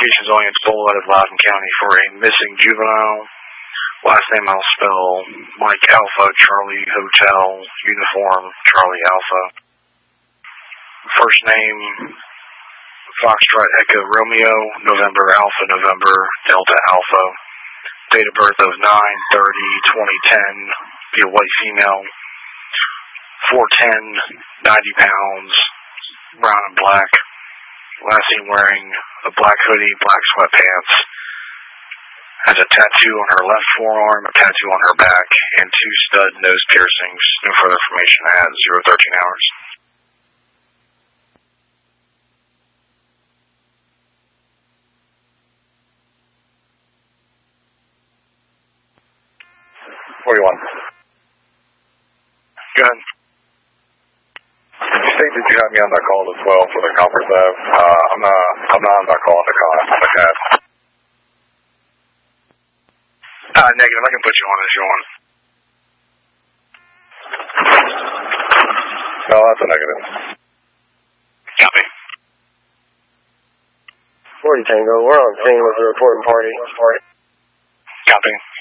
Investigations only into Bull out of Loudoun County for a missing juvenile. Last name I'll spell Mike Alpha, Charlie Hotel, Uniform, Charlie Alpha. First name Foxtrot Echo Romeo, November Alpha, November Delta Alpha. Date of birth of 9/30/2010. Be a white female. 4'10", 90 pounds, brown and black. Last seen wearing a black hoodie, black sweatpants. Has a tattoo on her left forearm, a tattoo on her back, and 2 stud nose piercings. No further information at 013 hours. What do you want? Go ahead. You say that you have me on that call as well for the conference of, I'm not on that call on the call. Negative. I can put you on if you want. No, that's a negative. Copy. 40 Tango, we're on scene with the reporting party. Copy.